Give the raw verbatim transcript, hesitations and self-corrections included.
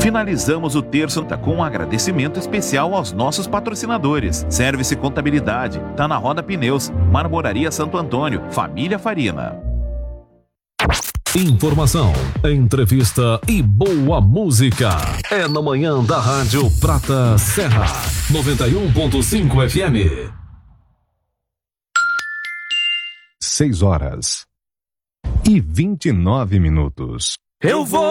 Finalizamos o terço com um agradecimento especial aos nossos patrocinadores. Service Contabilidade, Tá na Roda Pneus, Marmoraria Santo Antônio, Família Farina. Informação, entrevista e boa música. É na manhã da Rádio Prata Serra, noventa e um ponto cinco F M. Seis horas e vinte e nove minutos. Eu vou